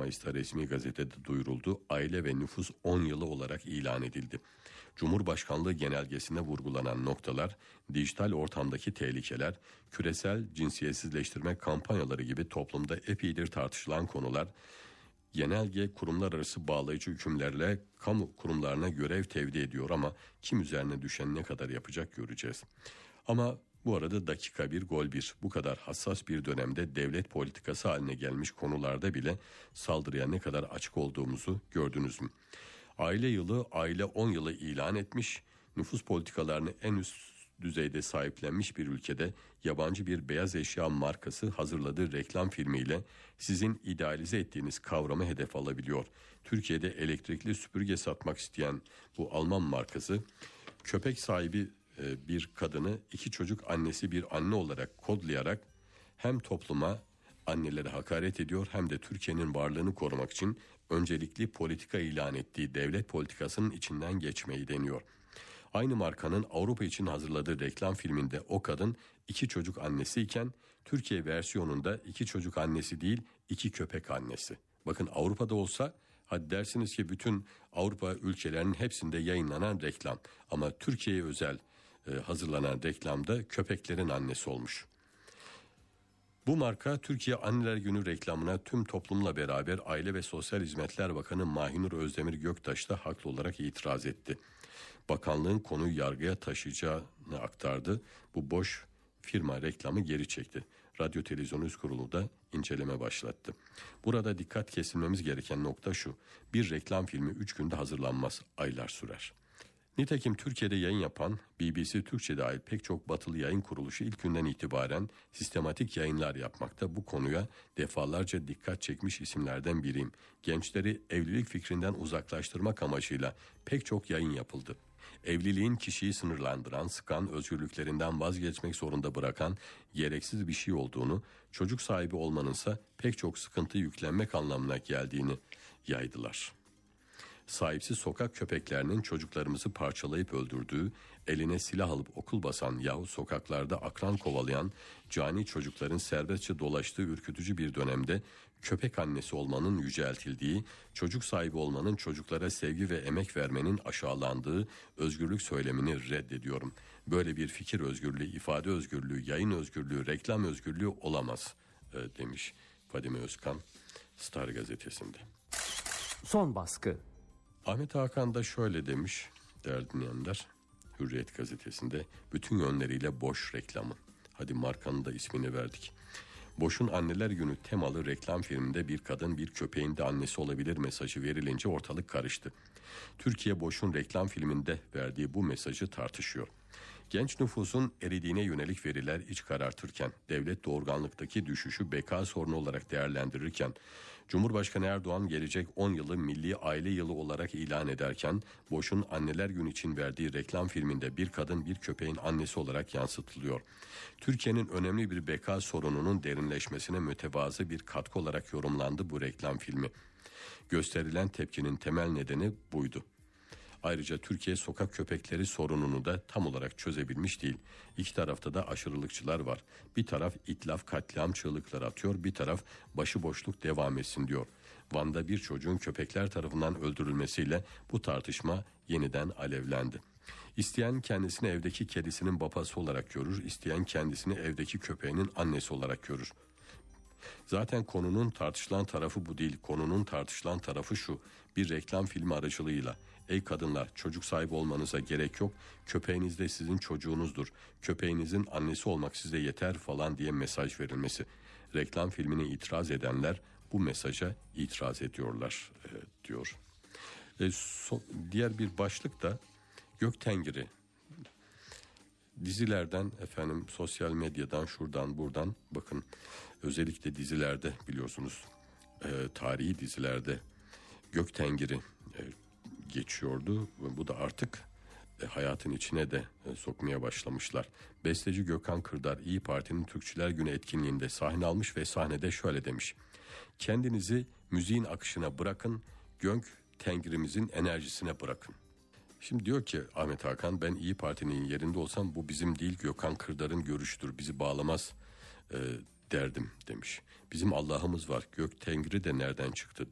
Mayıs'ta resmi gazetede duyuruldu. Aile ve nüfus 10 yılı olarak ilan edildi. Cumhurbaşkanlığı genelgesinde vurgulanan noktalar, dijital ortamdaki tehlikeler, küresel cinsiyetsizleştirme kampanyaları gibi toplumda epeydir tartışılan konular, genelge kurumlar arası bağlayıcı hükümlerle kamu kurumlarına görev tevdi ediyor ama kim üzerine düşen ne kadar yapacak göreceğiz. Ama bu arada dakika bir gol bir, bu kadar hassas bir dönemde devlet politikası haline gelmiş konularda bile saldırıya ne kadar açık olduğumuzu gördünüz mü? Aile yılı, aile 10 yılı ilan etmiş, nüfus politikalarını en üst düzeyde sahiplenmiş bir ülkede yabancı bir beyaz eşya markası hazırladığı reklam filmiyle sizin idealize ettiğiniz kavramı hedef alabiliyor. Türkiye'de elektrikli süpürge satmak isteyen bu Alman markası köpek sahibi bir kadını 2 çocuk annesi bir anne olarak kodlayarak hem topluma, annelere hakaret ediyor hem de Türkiye'nin varlığını korumak için öncelikli politika ilan ettiği devlet politikasının içinden geçmeyi deniyor. Aynı markanın Avrupa için hazırladığı reklam filminde o kadın 2 çocuk annesi iken Türkiye versiyonunda 2 çocuk annesi değil 2 köpek annesi. Bakın Avrupa'da olsa hadi dersiniz ki bütün Avrupa ülkelerinin hepsinde yayınlanan reklam ama Türkiye'ye özel hazırlanan reklamda köpeklerin annesi olmuş. Bu marka Türkiye Anneler Günü reklamına tüm toplumla beraber Aile ve Sosyal Hizmetler Bakanı Mahinur Özdemir Göktaş da haklı olarak itiraz etti. Bakanlığın konuyu yargıya taşıyacağını aktardı. Bu boş firma reklamı geri çekti. Radyo Televizyon Üst Kurulu da inceleme başlattı. Burada dikkat kesilmemiz gereken nokta şu: bir reklam filmi 3 günde hazırlanmaz, aylar sürer. Nitekim Türkiye'de yayın yapan BBC Türkçe dahil pek çok batılı yayın kuruluşu ilk günden itibaren sistematik yayınlar yapmakta. Bu konuya defalarca dikkat çekmiş isimlerden biriyim. Gençleri evlilik fikrinden uzaklaştırmak amacıyla pek çok yayın yapıldı. Evliliğin kişiyi sınırlandıran, sıkan, özgürlüklerinden vazgeçmek zorunda bırakan gereksiz bir şey olduğunu, çocuk sahibi olmanınsa pek çok sıkıntı yüklenmek anlamına geldiğini yaydılar. Sahipsiz sokak köpeklerinin çocuklarımızı parçalayıp öldürdüğü, eline silah alıp okul basan yahut sokaklarda akran kovalayan cani çocukların serbestçe dolaştığı ürkütücü bir dönemde köpek annesi olmanın yüceltildiği, çocuk sahibi olmanın çocuklara sevgi ve emek vermenin aşağılandığı özgürlük söylemini reddediyorum. Böyle bir fikir özgürlüğü, ifade özgürlüğü, yayın özgürlüğü, reklam özgürlüğü olamaz demiş Fadime Özkan Star gazetesinde. Son baskı. Ahmet Hakan da şöyle demiş değerli dinleyenler, Hürriyet gazetesinde: bütün yönleriyle boş reklamı. Hadi markanın da ismini verdik. Boş'un Anneler Günü temalı reklam filminde bir kadın bir köpeğin de annesi olabilir mesajı verilince ortalık karıştı. Türkiye Boş'un reklam filminde verdiği bu mesajı tartışıyor. Genç nüfusun eridiğine yönelik veriler iç karartırken, devlet doğurganlıktaki düşüşü beka sorunu olarak değerlendirirken, Cumhurbaşkanı Erdoğan gelecek 10 yılı Milli Aile Yılı olarak ilan ederken, Boş'un Anneler Günü için verdiği reklam filminde bir kadın bir köpeğin annesi olarak yansıtılıyor. Türkiye'nin önemli bir beka sorununun derinleşmesine mütevazı bir katkı olarak yorumlandı bu reklam filmi. Gösterilen tepkinin temel nedeni buydu. Ayrıca Türkiye sokak köpekleri sorununu da tam olarak çözebilmiş değil. İki tarafta da aşırılıkçılar var. Bir taraf itlaf katliam çığlıkları atıyor, bir taraf başıboşluk devam etsin diyor. Van'da bir çocuğun köpekler tarafından öldürülmesiyle bu tartışma yeniden alevlendi. İsteyen kendisini evdeki kedisinin babası olarak görür, isteyen kendisini evdeki köpeğinin annesi olarak görür. Zaten konunun tartışılan tarafı bu değil. Konunun tartışılan tarafı şu: bir reklam filmi aracılığıyla ey kadınlar, çocuk sahibi olmanıza gerek yok, köpeğiniz de sizin çocuğunuzdur, köpeğinizin annesi olmak size yeter falan diye mesaj verilmesi. Reklam filmine itiraz edenler bu mesaja itiraz ediyorlar diyor. Diğer bir başlık da Göktengri. Dizilerden sosyal medyadan şuradan buradan bakın, özellikle dizilerde biliyorsunuz tarihi dizilerde Göktengri geçiyordu. Bu da artık hayatın içine de sokmaya başlamışlar. Besteci Gökhan Kırdar İyi Parti'nin Türkçüler Günü etkinliğinde sahne almış ve sahnede şöyle demiş: kendinizi müziğin akışına bırakın, Göktengrimizin enerjisine bırakın. Şimdi diyor ki Ahmet Hakan, ben İyi Parti'nin yerinde olsam bu bizim değil Gökhan Kırdar'ın görüşüdür, bizi bağlamaz derdim demiş. Bizim Allah'ımız var, Göktengri de nereden çıktı